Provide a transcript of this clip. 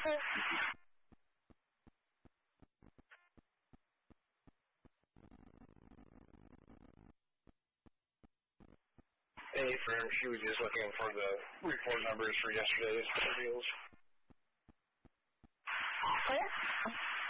Hey, firm, she was just looking for the report numbers for yesterday's deals. What?